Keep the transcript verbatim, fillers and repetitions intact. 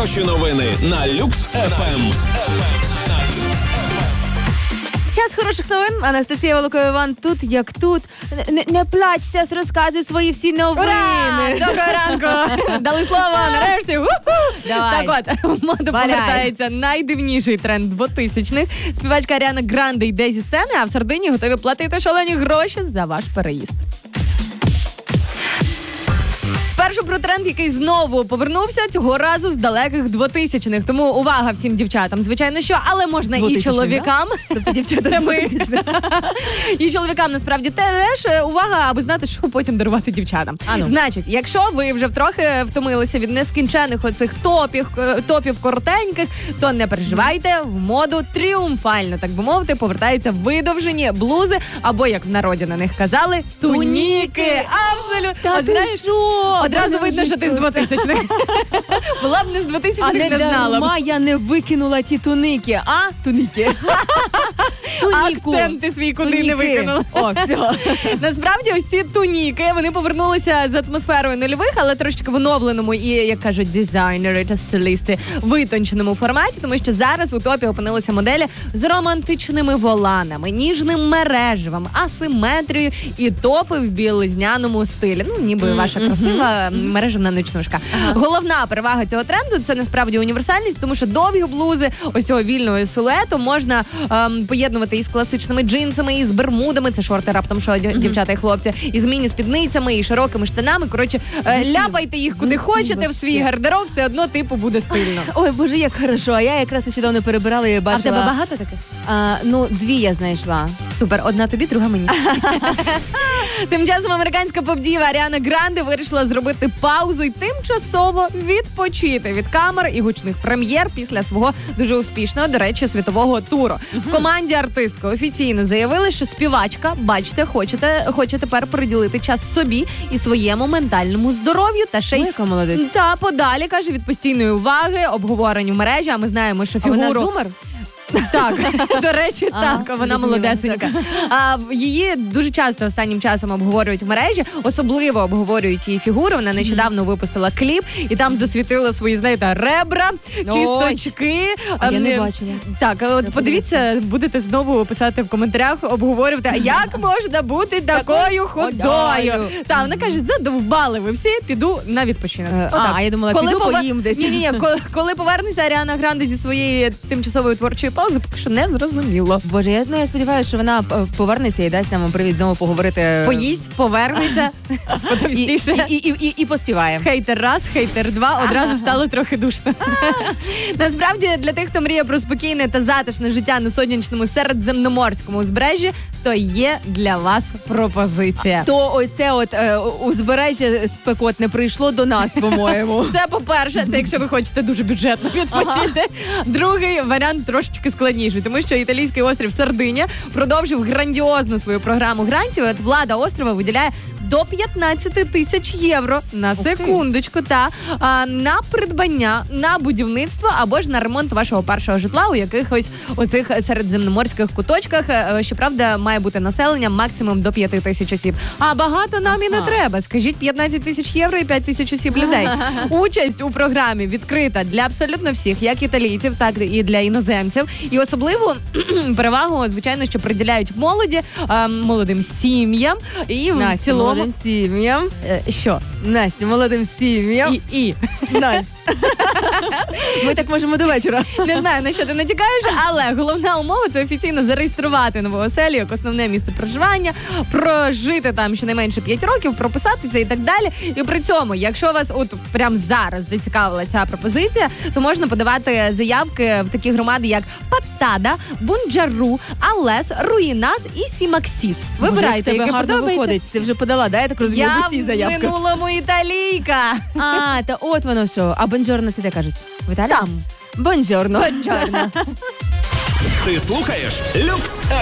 Хороші новини на Люкс еф ем. Час хороших новин. Анастасія Волокова-Іван тут, як тут. Не, не плач, зараз розказуй свої всі новини. Ура! Доброго ранку! Дали слово, нарешті. У-ху! Давай. Так от, в моду Валяй. повертається найдивніший тренд двотисячних. Співачка Аріана Гранде йде зі сцени, а в Сардинії готові платити шалені гроші за ваш переїзд. Спершу про тренд, який знову повернувся, цього разу з далеких двотисячних. Тому увага всім дівчатам, звичайно, що, але можна і чоловікам. Тобто дівчата Це ми. І чоловікам насправді теж увага, аби знати, що потім дарувати дівчатам. Ану. Значить, якщо ви вже втрохи втомилися від нескінчених оцих топів, топів коротеньких, то не переживайте, в моду тріумфально, так би мовити, повертаються видовжені блузи, або, як в народі на них казали, туніки. Абсолютно. Та От ти знаєш, що? одразу Боже, видно, що ти з просто. двотисячних. Була б не з А двотисячних, не не знала б. дарма я не викинула ті туники, а? Туники. Туніку. Акценти свій куди Туніки. не викинула. О, все. Насправді ось ці туніки, вони повернулися з атмосферою нульових, але трошки в оновленому і, як кажуть дизайнери та стилісти, витонченому форматі, тому що зараз у топі опинилися моделі з романтичними воланами, ніжним мережевим, асиметрією і топи в білизняному стилі. Ну, ніби mm-hmm. ваша красива мережевна ночнушка. Ага. Головна перевага цього тренду – це насправді універсальність, тому що довгі блузи ось цього вільного силуету можна ем, поєднувати із класичними джинсами, і з бермудами, це шорти раптом, що mm-hmm. дівчата і хлопці, і з міні-спідницями, і широкими штанами. Коротше, е, ляпайте їх куди Зусім хочете вообще. в свій гардероб, все одно типу буде стильно. Ой, боже, як хорошо. А я якраз нещодавно перебирала і бачила. А в тебе багато таких? А, ну, дві я знайшла. Супер, одна тобі, друга мені. Тим часом американська поп-діва Аріана Гранде вирішила зробити паузу і тимчасово відпочити від камер і гучних прем'єр після свого дуже успішного, до речі, світового туру. В команді артистка офіційно заявили, що співачка, бачите, хочете, хоче тепер приділити час собі і своєму ментальному здоров'ю та ще й Ну, яка молодець. та подалі, каже, від постійної уваги, обговорень у мережі, а ми знаємо, що А вона фігуру... зумер? Так, до речі, А, так, вона зрозуміла, молодесенька. А в- її дуже часто останнім часом обговорюють в мережі, особливо обговорюють її фігуру. Вона нещодавно випустила кліп, і там засвітила свої, знаєте, ребра, Ой. кісточки. А я не Ем, бачила. Так, а от подивіться, будете знову писати в коментарях, обговорювати, а як можна бути такою худою? худою. Так, вона каже, задовбали ви всі, піду на відпочинок. Е, Отак. а, я думала, піду поїм десь. Ні, ні, ні, коли, коли повернеться Аріана Гранде зі своєї тимчасової творчої паузи, поки що не зрозуміло. Боже, я, ну, я сподіваюся, що вона е, повернеться і дасть нам привід знову поговорити. Поїсть, повернеться, і, потовстіше. і, і, і, і поспіває. Хейтер раз, хейтер два, одразу стало трохи душно. Насправді, для тих, хто мріє про спокійне та затишне життя на сонячному середземноморському узбережжі, то є для вас пропозиція. То оце от е, узбережжя спекотне прийшло до нас, по-моєму. Це, по-перше, це якщо ви хочете дуже бюджетно відпочити. Ага. Другий варіант трошечки складніший, тому що італійський острів Сардинія продовжив грандіозну свою програму грантів. От влада острова виділяє до п'ятнадцять тисяч євро на секундочку та а, на придбання, на будівництво або ж на ремонт вашого першого житла у якихось оцих середземноморських куточках. Щоправда, має бути населення максимум до п'ять тисяч осіб. А багато нам і не треба. Скажіть, п'ятнадцять тисяч євро і п'ять тисяч осіб людей. Участь у програмі відкрита для абсолютно всіх, як італійців, так і для іноземців. І особливу перевагу, звичайно, що приділяють молоді, а, молодим сім'ям і в Настя, цілому... молодим сім'ям. Е, Що? Настя, молодим сім'ям. І, і. Настя. Ми так можемо до вечора. Не знаю, на що ти натякаєш, але головна умова – це офіційно зареєструвати нову оселю як основне місце проживання, прожити там щонайменше п'ять років, прописатися і так далі. І при цьому, якщо вас от прямо зараз зацікавила ця пропозиція, то можна подавати заявки в такі громади, як Паттада, Бунджару, Алес, Руїнас і Сімаксіс. Вибирайте, яке яке гарно подобається. виходить. Ти вже подала, да? Я так розумію, Я в усі заявки. в минулому італійка. А, та от воно що. А бонджорно це де кажуть? В Італії? Там. Бонджорно. Бонджорно. Ти слухаєш Люкс